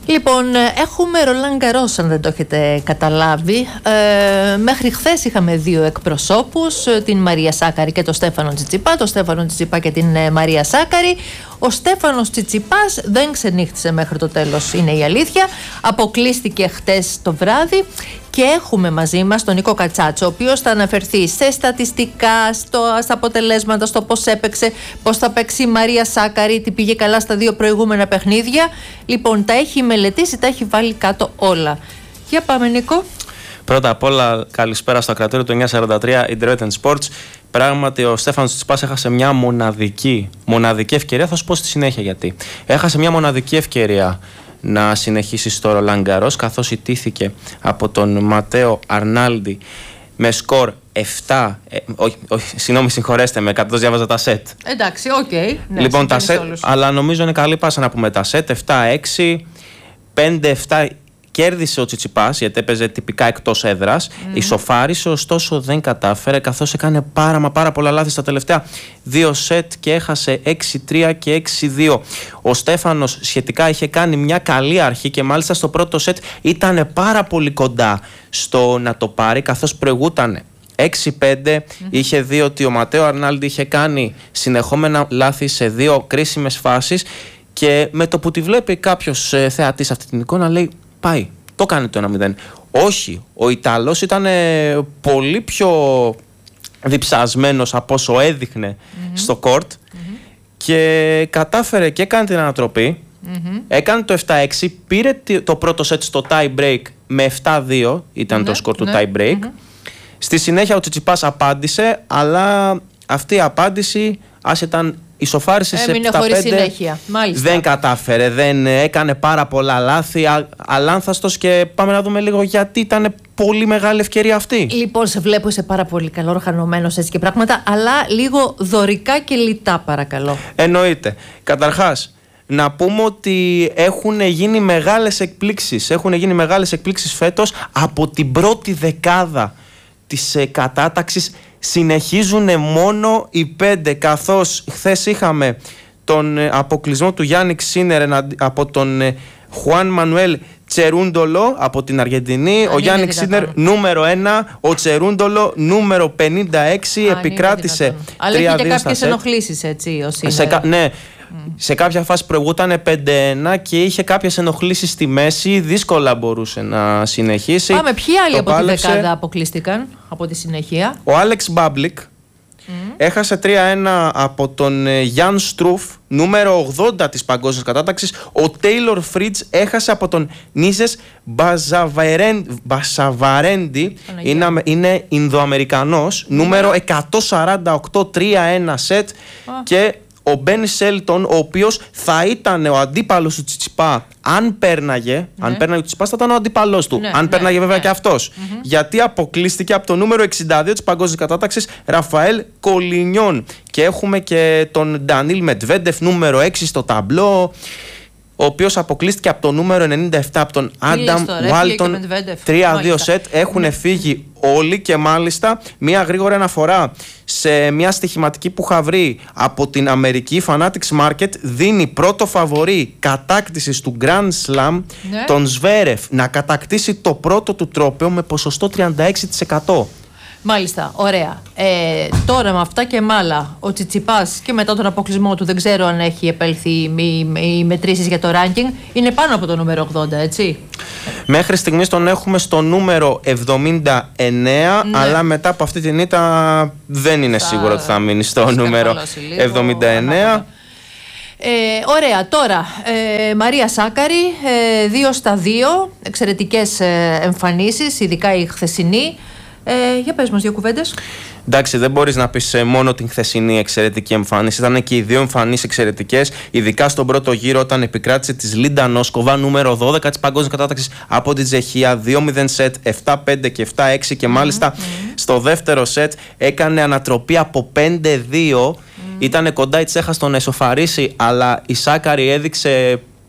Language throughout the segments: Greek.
Λοιπόν, έχουμε Ρολάν Γκαρός, αν δεν το έχετε καταλάβει. Μέχρι χθες είχαμε δύο εκπροσώπους, την Μαρία Σάκαρη και τον Στέφανο Τσιτσιπά. Το Στέφανο Τσιτσιπά και την Μαρία Σάκαρη. Ο Στέφανος Τσιτσιπάς δεν ξενύχτησε μέχρι το τέλος, είναι η αλήθεια. Αποκλείστηκε χτες το βράδυ. Και έχουμε μαζί μας τον Νίκο Κατσάτσο, ο οποίος θα αναφερθεί σε στατιστικά, στα αποτελέσματα, στο πώς έπαιξε, πώς θα παίξει η Μαρία Σάκαρη, τι πήγε καλά στα δύο προηγούμενα παιχνίδια. Λοιπόν, τα έχει μελετήσει, τα έχει βάλει κάτω όλα. Για πάμε, Νίκο. Πρώτα απ' όλα, καλησπέρα στο ακροατήριο του 943 Internet Sports. Πράγματι, ο Στέφανος Τσιτσιπάς έχασε μια μοναδική ευκαιρία. Θα σου πω στη συνέχεια γιατί. Έχασε μια μοναδική ευκαιρία να συνεχίσει στο Ρολάν Γκαρός, καθώς ιτήθηκε από τον Ματέο Αρνάλντι με σκορ 7. Συγγνώμη, συγχωρέστε με, καθώς διάβαζα τα σετ. Εντάξει, οκ. Ναι, λοιπόν, τα σετ, αλλά νομίζω είναι καλή πάσα να πούμε τα σετ. 7-6, 5-7. Κέρδισε ο Τσιτσιπάς γιατί έπαιζε τυπικά εκτός έδρας. Ισοφάρισε, ωστόσο δεν κατάφερε, καθώς έκανε πάρα πολλά λάθη στα τελευταία δύο σετ και έχασε 6-3 και 6-2. Ο Στέφανος σχετικά είχε κάνει μια καλή αρχή και μάλιστα στο πρώτο σετ ήταν πάρα πολύ κοντά στο να το πάρει, καθώς προηγούταν 6-5. Είχε δει ότι ο Ματέο Αρνάλντι είχε κάνει συνεχόμενα λάθη σε δύο κρίσιμες φάσεις και με το που τη βλέπει κάποιος θεατής αυτή την εικόνα λέει πάει, το κάνει το 1-0. Όχι, ο Ιταλός ήταν πολύ πιο διψασμένος από όσο έδειχνε στο κόρτ και κατάφερε και έκανε την ανατροπή, έκανε το 7-6, πήρε το πρώτο σετ στο tie break με 7-2, ήταν το σκορ του tie break. Στη συνέχεια ο Τσιτσιπάς απάντησε, αλλά αυτή η απάντηση ήταν ισοφάρισε σε 7-5, δεν κατάφερε, δεν έκανε πάρα πολλά λάθη, αλάνθαστος, και πάμε να δούμε λίγο γιατί ήταν πολύ μεγάλη ευκαιρία αυτή. Λοιπόν, σε βλέπω, είσαι πάρα πολύ καλό οργανωμένος έτσι και πράγματα, αλλά λίγο δωρικά και λιτά παρακαλώ. Εννοείται. Καταρχάς, να πούμε ότι έχουν γίνει μεγάλες εκπλήξεις φέτος από την πρώτη δεκάδα της κατάταξης. Συνεχίζουν μόνο οι 5, καθώς χθες είχαμε τον αποκλεισμό του Γιάννη Ξίνερ από τον Χουάν Μανουέλ Τσερούντολο από την Αργεντινή. Ο Γιάννη Ξίνερ νούμερο 1, ο Τσερούντολο νούμερο 56, επικράτησε 3-2. Αλλά είχε και κάποιες ενοχλήσεις, έτσι, ο Σίνερ. Ναι. Σε κάποια φάση προηγούταν 5-1 και είχε κάποιες ενοχλήσεις στη μέση, δύσκολα μπορούσε να συνεχίσει. Πάμε, ποιοι άλλοι από τη δεκάδα αποκλείστηκαν από τη συνεχεία? Ο Άλεξ Μπάμπλικ έχασε 3-1 από τον Γιάν Στρούφ, νούμερο 80 της παγκόσμιας κατάταξης. Ο Τέιλορ Φρίτς έχασε από τον Νίζες Μπασαβαρέντι, είναι Ινδοαμερικανός, νούμερο 148, 3-1 σετ. Και ο Μπεν Σέλτον, ο οποίος θα ήταν ο αντίπαλος του Τσιτσιπά αν πέρναγε. Αν πέρναγε ο Τσιτσιπάς θα ήταν ο αντίπαλος του. Αν πέρναγε βέβαια και αυτός. Γιατί αποκλείστηκε από το νούμερο 62 της παγκόσμιας κατάταξης, Ραφαέλ Κολινιόν. Και έχουμε και τον Ντανίλ Μετβέντεφ, νούμερο 6 στο ταμπλό, ο οποίος αποκλείστηκε από το νούμερο 97 από τον Άνταμ Βάλτον. 3-2 σετ. Έχουν φύγει όλοι και μάλιστα μία γρήγορη αναφορά σε μία στοιχηματική που είχα βρει από την Αμερική. Fanatics Market δίνει πρώτο φαβορί κατάκτησης του Grand Slam τον Σβέρεφ να κατακτήσει το πρώτο του τρόπαιο με ποσοστό 36%. Μάλιστα, ωραία. Τώρα με αυτά και με άλλα, ο Τσιτσιπάς και μετά τον αποκλεισμό του, δεν ξέρω αν έχει επέλθει οι μετρήσεις για το ranking, είναι πάνω από το νούμερο 80, έτσι. Μέχρι στιγμής τον έχουμε στο νούμερο 79, αλλά μετά από αυτή την ήττα δεν είναι σίγουρο ότι θα μείνει στο νούμερο 79. Ωραία, τώρα Μαρία Σάκαρη, 2-2, εξαιρετικές εμφανίσεις, ειδικά η χθεσινή. Για πες μας δύο κουβέντες. Εντάξει, δεν μπορείς να πεις μόνο την χθεσινή εξαιρετική εμφάνιση. Ήταν και οι δύο εμφανίσεις εξαιρετικές. Ειδικά στον πρώτο γύρο, όταν επικράτησε της Λίντα Νόσκοβα, νούμερο 12 της παγκόσμιας κατάταξης από τη Τσεχία. 2-0 σετ, 7-5 και 7-6. Και μάλιστα στο δεύτερο σετ έκανε ανατροπή από 5-2. Ήτανε κοντά η Τσέχα στο να εσωφαρίσει, αλλά η Σάκαρη έδειξε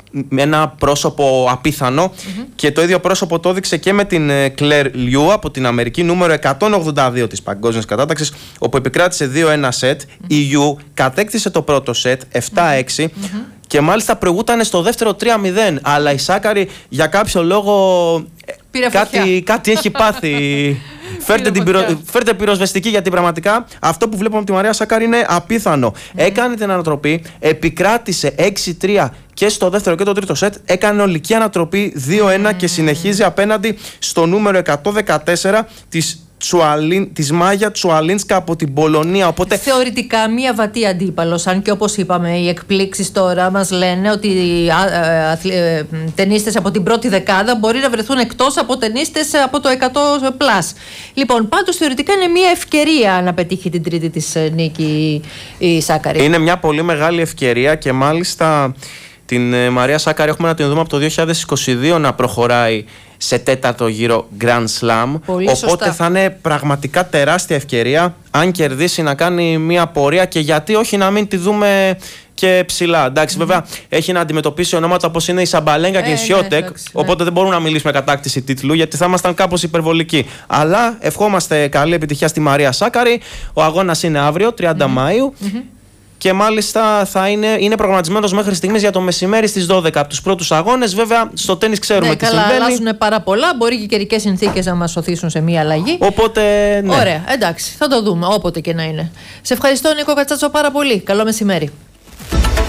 ένα πρόσωπο απίθανο και το ίδιο πρόσωπο το έδειξε και με την Claire Liu από την Αμερική, νούμερο 182 της παγκόσμιας κατάταξης, όπου επικράτησε 2-1 σετ. Η Liu κατέκτησε το πρώτο σετ 7-6 και μάλιστα προηγούταν στο δεύτερο 3-0, αλλά η Σάκαρη για κάποιο λόγο κάτι έχει πάθει. Φέρτε πυροσβεστική, γιατί πραγματικά αυτό που βλέπουμε από τη Μαρία Σάκαρη είναι απίθανο. Έκανε την ανατροπή, επικράτησε 6-3 και στο δεύτερο και το τρίτο σετ. Έκανε ολική ανατροπή 2-1 και συνεχίζει απέναντι στο νούμερο 114 της Μάγια Τσουαλίνσκα από την Πολωνία. Οπότε... Θεωρητικά μία βατή αντίπαλος, αν και όπως είπαμε οι εκπλήξεις τώρα μας λένε ότι τενίστες από την πρώτη δεκάδα μπορεί να βρεθούν εκτός από τενίστες από το 100+. Λοιπόν, πάντως θεωρητικά είναι μία ευκαιρία να πετύχει την τρίτη της νίκη η Σάκαρη. Είναι μια πολύ μεγάλη ευκαιρία και μάλιστα την Μαρία Σάκαρη έχουμε να την δούμε από το 2022 να προχωράει σε τέταρτο γύρο Grand Slam. Πολύ οπότε σωστά. θα είναι πραγματικά τεράστια ευκαιρία αν κερδίσει να κάνει μια πορεία και γιατί όχι να μην τη δούμε και ψηλά. Εντάξει, βέβαια έχει να αντιμετωπίσει ονόματα όπως είναι η Σαμπαλέγκα και η Σιώτεκ. Οπότε δεν μπορούμε να μιλήσουμε κατάκτηση τίτλου γιατί θα ήμασταν κάπως υπερβολικοί. Αλλά ευχόμαστε καλή επιτυχία στη Μαρία Σάκαρη. Ο αγώνας είναι αύριο, 30 Μαΐου. Και μάλιστα είναι προγραμματισμένος μέχρι στιγμής για το μεσημέρι στις 12 από τους πρώτους αγώνες. Βέβαια, στο τένις ξέρουμε τι συμβαίνει. Αλλάζουν πάρα πολλά. Μπορεί και οι καιρικές συνθήκες να μας οθήσουν σε μία αλλαγή. Οπότε, ναι. Ωραία, εντάξει, θα το δούμε όποτε και να είναι. Σε ευχαριστώ, Νίκο Κατσάτσο, πάρα πολύ. Καλό μεσημέρι.